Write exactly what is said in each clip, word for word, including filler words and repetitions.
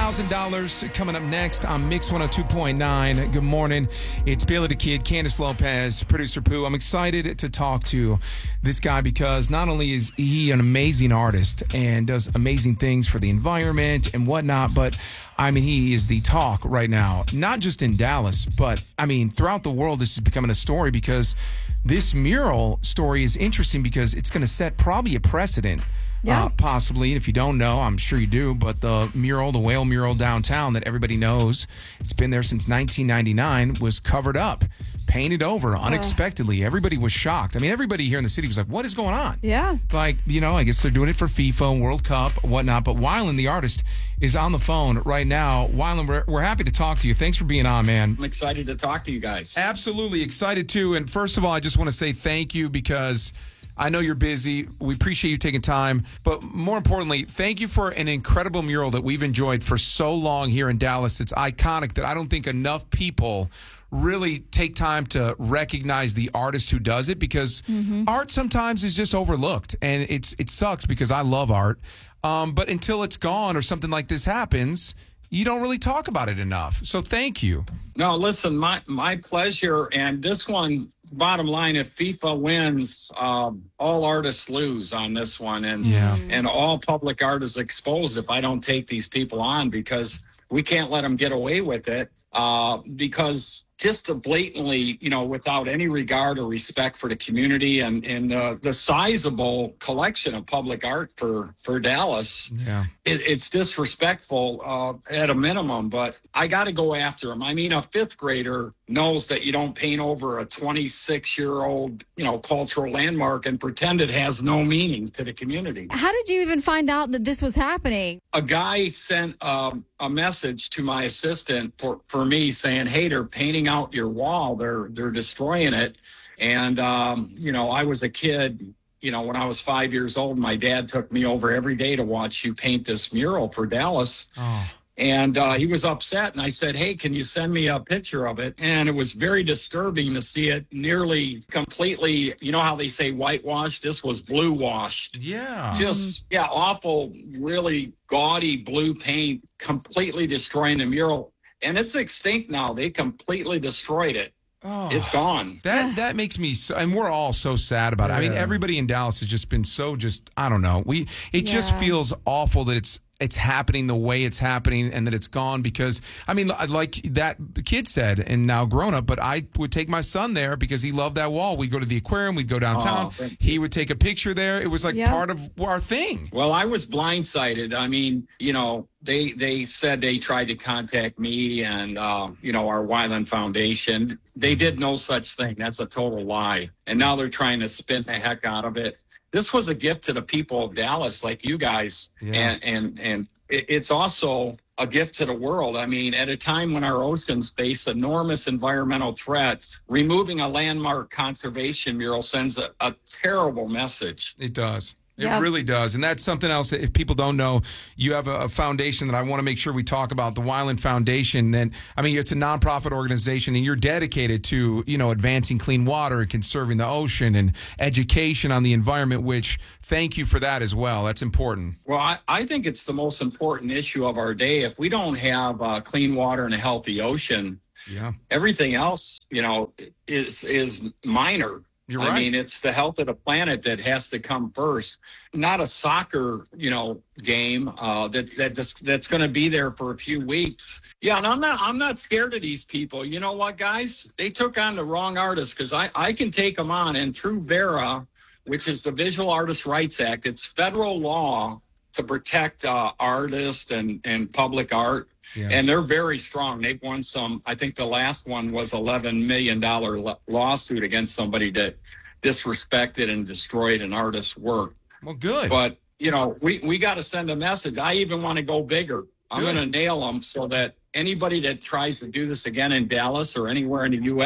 thousand dollars coming up next on Mix one oh two point nine. Good morning. It's Bailey the Kid, Candace Lopez, producer Pooh. I'm excited to talk to this guy because not only is he an amazing artist and does amazing things for the environment and whatnot, but I mean, he is the talk right now, not just in Dallas, but I mean, throughout the world, this is becoming a story because this mural story is interesting because it's going to set probably a precedent. Yeah. Uh, possibly. If you don't know, I'm sure you do, but the mural, the whale mural downtown that everybody knows, it's been there since nineteen ninety-nine, was covered up, painted over unexpectedly. Everybody was shocked. I mean, everybody here in the city was like, what is going on? Yeah. Like, you know, I guess they're doing it for FIFA, World Cup, whatnot. But Wyland, the artist, is on the phone right now. Wyland, we're, we're happy to talk to you. Thanks for being on, man. I'm excited to talk to you guys. Absolutely excited, too. And first of all, I just want to say thank you because I know you're busy. We appreciate you taking time. But more importantly, thank you for an incredible mural that we've enjoyed for so long here in Dallas. It's iconic that I don't think enough people really take time to recognize the artist who does it because mm-hmm. art sometimes is just overlooked. And it's it sucks because I love art. Um, but until it's gone or something like this happens, you don't really talk about it enough. So thank you. No, listen, my my pleasure. And this one, bottom line, if FIFA wins, um, all artists lose on this one. And, yeah. and all public art is exposed if I don't take these people on because we can't let them get away with it uh, because just to blatantly, you know, without any regard or respect for the community and, and uh, the sizable collection of public art for, for Dallas, yeah. it, it's disrespectful uh, at a minimum, but I got to go after him. I mean, a fifth grader knows that you don't paint over a twenty-six-year-old, you know, cultural landmark and pretend it has no meaning to the community. How did you even find out that this was happening? A guy sent um, a message to my assistant for, for me saying, hey, they're painting out your wall. They're they're destroying it. And, um, you know, I was a kid, you know, when I was five years old, my dad took me over every day to watch you paint this mural for Dallas. Oh. And uh, he was upset. And I said, hey, can you send me a picture of it? And it was very disturbing to see it nearly completely, you know how they say whitewashed? This was blue washed. Yeah. Just, yeah, awful, really gaudy blue paint, completely destroying the mural. And it's extinct now. They completely destroyed it. Oh, it's gone. That that makes me so, and we're all so sad about it. I mean, everybody in Dallas has just been so just, I don't know. We It Yeah. just feels awful that it's it's happening the way it's happening and that it's gone because, I mean, like that kid said, and now grown up, but I would take my son there because he loved that wall. We'd go to the aquarium. We'd go downtown. Oh, he would take a picture there. It was like Yeah. part of our thing. Well, I was blindsided. I mean, you know, they they said they tried to contact me and, uh, you know, our Wyland Foundation. They did no such thing. That's a total lie. And now they're trying to spin the heck out of it. This was a gift to the people of Dallas, like you guys. Yeah. And, and, and it, it's also a gift to the world. I mean, at a time when our oceans face enormous environmental threats, removing a landmark conservation mural sends a, a terrible message. It does. It Yeah. really does. And that's something else that if people don't know, you have a, a foundation that I want to make sure we talk about, the Wyland Foundation. And I mean, it's a nonprofit organization and you're dedicated to, you know, advancing clean water and conserving the ocean and education on the environment, which thank you for that as well. That's important. Well, I, I think it's the most important issue of our day. If we don't have uh, clean water and a healthy ocean, Yeah. everything else, you know, is is minor. You're I right. mean, it's the health of the planet that has to come first, not a soccer, you know, game uh, that that that's, that's going to be there for a few weeks. Yeah, and I'm not I'm not scared of these people. You know what, guys? They took on the wrong artists because I I can take them on, and through VERA, which is the Visual Artists' Rights Act, it's federal law to protect uh, artists and and public art. Yeah. And they're very strong. They've won some. I think the last one was eleven million dollars la- lawsuit against somebody that disrespected and destroyed an artist's work. Well, good. But, you know, we, we got to send a message. I even want to go bigger. I'm Good. going to nail them so that anybody that tries to do this again in Dallas or anywhere in the U S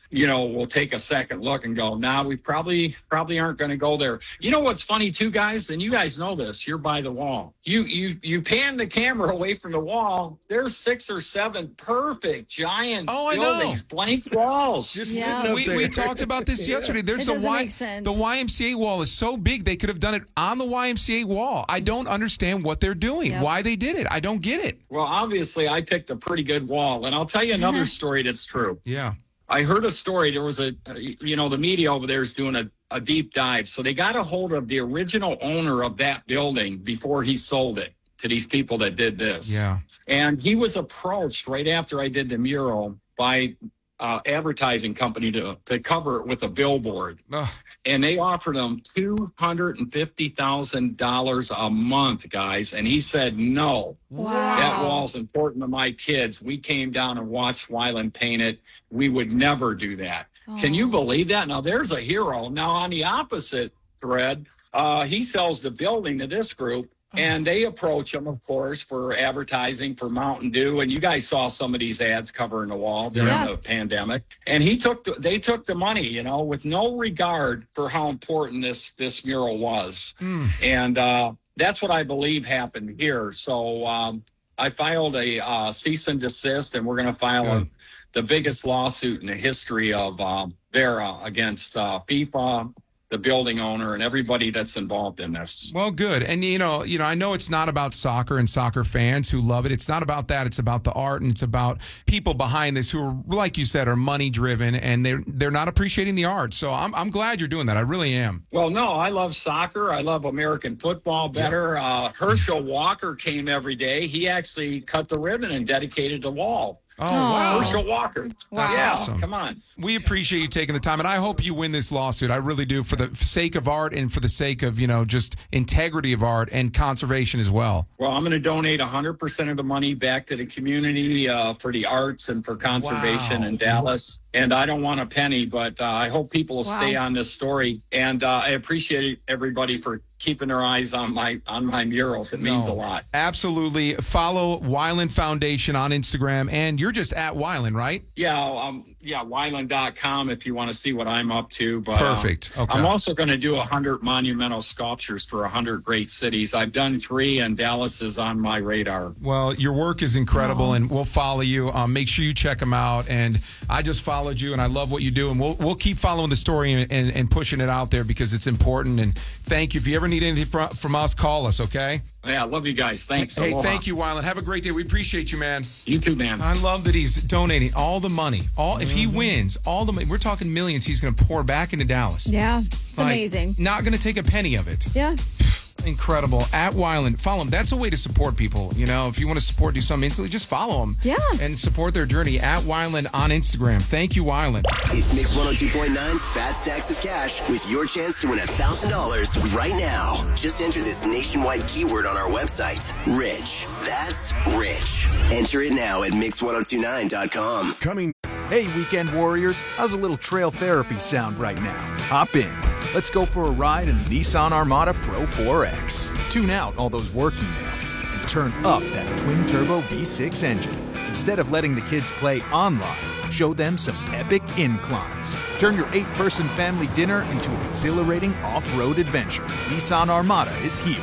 you know, will take a second look and go, nah, we probably probably aren't going to go there. You know what's funny too, guys, and you guys know this, you're by the wall. You you you pan the camera away from the wall, there's six or seven perfect giant oh, I buildings, know. blank walls. Just Yeah. sitting up we, there. We talked about this yesterday. There's It a doesn't y, make sense. The Y M C A wall is so big they could have done it on the Y M C A wall. I don't understand what they're doing, Yep. why they did it. I don't get it. Well, obviously, I picked a pretty good wall, and I'll tell you another story that's true. Yeah. I heard a story. There was a, you know, the media over there is doing a, a deep dive. So they got a hold of the original owner of that building before he sold it to these people that did this. Yeah. And he was approached right after I did the mural by uh, advertising company to, to cover it with a billboard. Ugh. And they offered him two hundred fifty thousand dollars a month, guys. And he said, no. Wow. That wall's important to my kids. We came down and watched Weiland paint it. We would never do that. Oh. Can you believe that? Now, there's a hero. Now, on the opposite thread, uh, he sells the building to this group, and they approach him, of course, for advertising for Mountain Dew. And you guys saw some of these ads covering the wall during Yeah. the pandemic. And he took the, they took the money, you know, with no regard for how important this this mural was. Mm. And uh, that's what I believe happened here. So um, I filed a uh, cease and desist, and we're going to file a, the biggest lawsuit in the history of um, Vera against uh, FIFA, the building owner, and everybody that's involved in this. Well, good. And, you know, you know, I know it's not about soccer and soccer fans who love it. It's not about that. It's about the art, and it's about people behind this who are, like you said, are money driven, and they're, they're not appreciating the art. So I'm, I'm glad you're doing that. I really am. Well, no, I love soccer. I love American football better. Yeah. Uh, Herschel Walker came every day. He actually cut the ribbon and dedicated the wall. Oh, wow. Herschel Walker. That's yeah, awesome. Come on. We appreciate you taking the time, and I hope you win this lawsuit. I really do, for the sake of art and for the sake of, you know, just integrity of art and conservation as well. Well, I'm going to donate one hundred percent of the money back to the community uh, for the arts and for conservation Wow. in Dallas. And I don't want a penny, but uh, I hope people will Wow. stay on this story. And uh, I appreciate everybody for keeping their eyes on my on my murals. It means No, a lot. Absolutely. Follow Weiland Foundation on Instagram, and you're just at Weiland, right? Yeah, um, yeah, Weiland dot com if you want to see what I'm up to. But, Perfect. um, Okay. I'm also going to do one hundred monumental sculptures for one hundred great cities. I've done three, and Dallas is on my radar. Well, your work is incredible, and we'll follow you. Um, make sure you check them out. And I just followed you, and I love what you do. And we'll we'll keep following the story and, and, and pushing it out there because it's important. And thank you. If you ever need anything from, from us, call us, okay? Yeah, I love you guys. Thanks. Hey, Aloha. thank you, Weiland. Have a great day. We appreciate you, man. You too, man. I love that he's donating all the money. All if he wins, all the money. We're talking millions. He's going to pour back into Dallas. Yeah, it's Like, amazing. Not going to take a penny of it. Yeah. Incredible. At Weiland, follow him. That's a way to support people. You know, if you want to support, do something instantly, just follow them. Yeah. And support their journey at Weiland on Instagram. Thank you, Weiland. It's Mix one oh two point nine's Fat Stacks of Cash with your chance to win one thousand dollars right now. Just enter this nationwide keyword on our website, Rich. That's Rich. Enter it now at mix ten twenty-nine dot com. Coming. Hey, weekend warriors, how's a little trail therapy sound right now? Hop in. Let's go for a ride in the Nissan Armada Pro four X. Tune out all those work emails and turn up that twin-turbo V six engine. Instead of letting the kids play online, show them some epic inclines. Turn your eight-person family dinner into an exhilarating off-road adventure. Nissan Armada is here.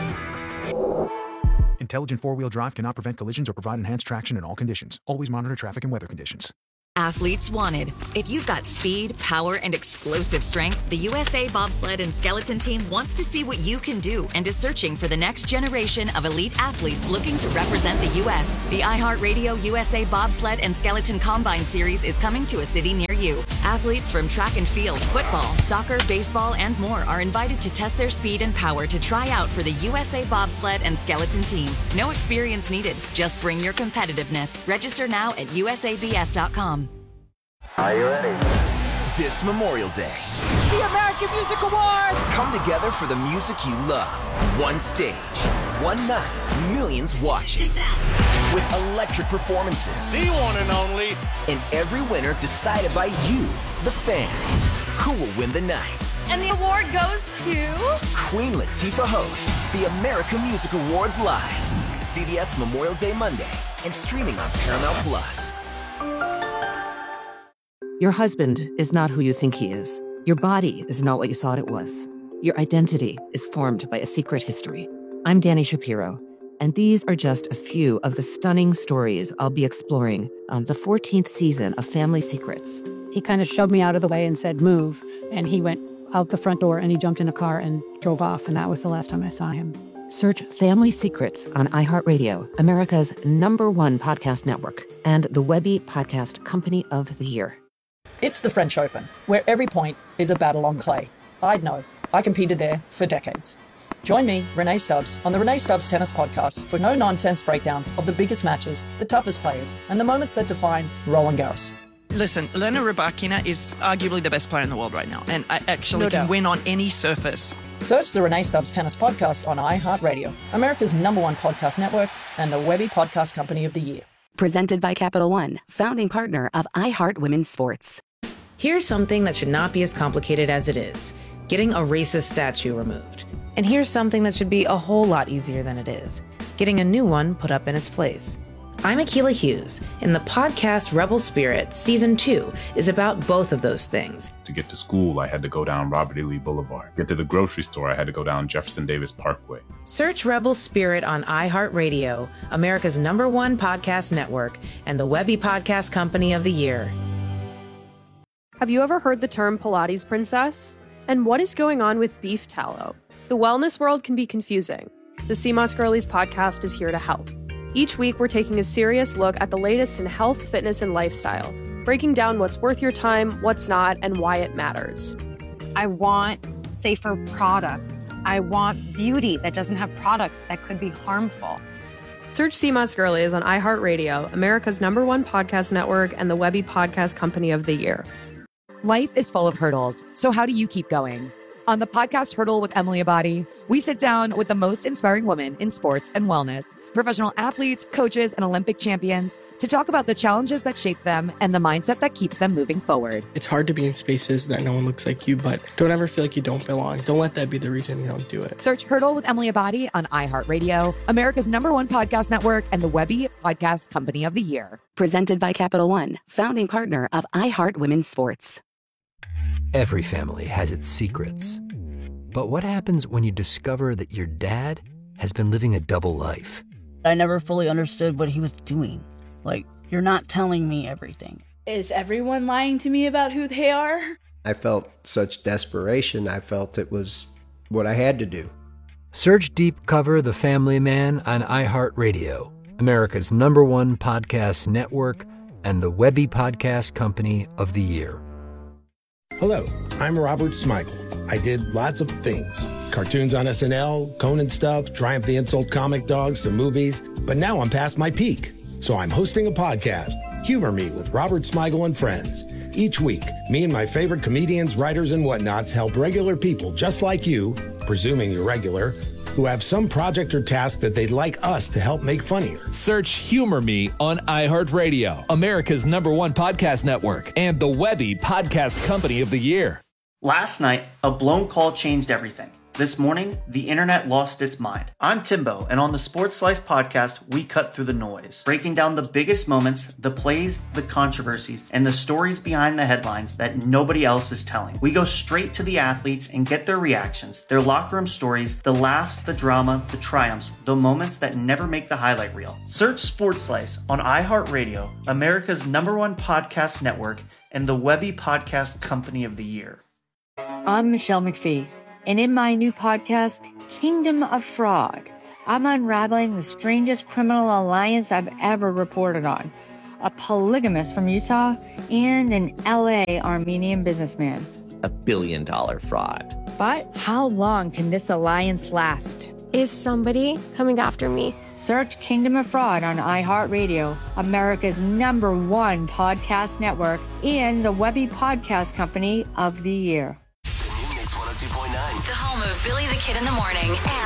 Intelligent four-wheel drive cannot prevent collisions or provide enhanced traction in all conditions. Always monitor traffic and weather conditions. Athletes wanted. If you've got speed, power, and explosive strength, the U S A Bobsled and Skeleton Team wants to see what you can do and is searching for the next generation of elite athletes looking to represent the U S The iHeartRadio U S A Bobsled and Skeleton Combine Series is coming to a city near you. Athletes from track and field, football, soccer, baseball, and more are invited to test their speed and power to try out for the U S A Bobsled and Skeleton Team. No experience needed. Just bring your competitiveness. Register now at U S A B S dot com. Are you ready? This Memorial Day, The American Music Awards! come together for the music you love. One stage, one night, millions watching. With electric performances. The one and only. And every winner decided by you, the fans. Who will win the night? And the award goes to... Queen Latifah hosts the American Music Awards live. C B S Memorial Day Monday and streaming on Paramount Plus. Your husband is not who you think he is. Your body is not what you thought it was. Your identity is formed by a secret history. I'm Dani Shapiro, and these are just a few of the stunning stories I'll be exploring on the fourteenth season of Family Secrets. He kind of shoved me out of the way and said, move. And he went out the front door and he jumped in a car and drove off. And that was the last time I saw him. Search Family Secrets on iHeartRadio, America's number one podcast network, and the Webby Podcast Company of the Year. It's the French Open, where every point is a battle on clay. I'd know. I competed there for decades. Join me, Renee Stubbs, on the Renee Stubbs Tennis Podcast for no-nonsense breakdowns of the biggest matches, the toughest players, and the moments that define Roland Garros. Listen, Elena Rybakina is arguably the best player in the world right now, and I actually No can doubt. win on any surface. Search the Renee Stubbs Tennis Podcast on iHeartRadio, America's number one podcast network, and the Webby Podcast Company of the Year. Presented by Capital One, founding partner of iHeart Women's Sports. Here's something that should not be as complicated as it is: getting a racist statue removed. And here's something that should be a whole lot easier than it is: getting a new one put up in its place. I'm Akilah Hughes, and the podcast Rebel Spirit Season two is about both of those things. To get to school, I had to go down Robert E. Lee Boulevard. Get to the grocery store, I had to go down Jefferson Davis Parkway. Search Rebel Spirit on iHeartRadio, America's number one podcast network, and the Webby Podcast Company of the Year. Have you ever heard the term Pilates princess? And what is going on with beef tallow? The wellness world can be confusing. The C M O S Girlies podcast is here to help. Each week, we're taking a serious look at the latest in health, fitness, and lifestyle, breaking down what's worth your time, what's not, and why it matters. I want safer products. I want beauty that doesn't have products that could be harmful. Search C M O S Girlies on iHeartRadio, America's number one podcast network, and the Webby Podcast Company of the Year. Life is full of hurdles, so how do you keep going? On the podcast Hurdle with Emily Abadi, we sit down with the most inspiring women in sports and wellness, professional athletes, coaches, and Olympic champions to talk about the challenges that shape them and the mindset that keeps them moving forward. It's hard to be in spaces that no one looks like you, but don't ever feel like you don't belong. Don't let that be the reason you don't do it. Search Hurdle with Emily Abadi on iHeartRadio, America's number one podcast network, and the Webby Podcast Company of the Year. Presented by Capital One, founding partner of iHeart Women's Sports. Every family has its secrets. But what happens when you discover that your dad has been living a double life? I never fully understood what he was doing. Like, you're not telling me everything. Is everyone lying to me about who they are? I felt such desperation. I felt it was what I had to do. Search Deep Cover The Family Man on iHeartRadio, America's number one podcast network, and the Webby Podcast Company of the Year. Hello, I'm Robert Smigel. I did lots of things. Cartoons on S N L, Conan stuff, Triumph the Insult Comic Dog, some movies. But now I'm past my peak. So I'm hosting a podcast, Humor Me with Robert Smigel and Friends. Each week, me and my favorite comedians, writers, and whatnots help regular people just like you, presuming you're regular, who have some project or task that they'd like us to help make funnier. Search Humor Me on iHeartRadio, America's number one podcast network, and the Webby Podcast Company of the Year. Last night, a blown call changed everything. This morning, the internet lost its mind. I'm Timbo, and on the Sports Slice podcast, we cut through the noise, breaking down the biggest moments, the plays, the controversies, and the stories behind the headlines that nobody else is telling. We go straight to the athletes and get their reactions, their locker room stories, the laughs, the drama, the triumphs, the moments that never make the highlight reel. Search Sports Slice on iHeartRadio, America's number one podcast network, and the Webby Podcast Company of the Year. I'm Michelle McPhee. And in my new podcast, Kingdom of Frog, I'm unraveling the strangest criminal alliance I've ever reported on. A polygamist from Utah and an L A Armenian businessman. A billion dollar fraud. But how long can this alliance last? Is somebody coming after me? Search Kingdom of Fraud on iHeartRadio, America's number one podcast network, and the Webby Podcast Company of the Year. one oh two point nine. The home of Billy the Kid in the Morning.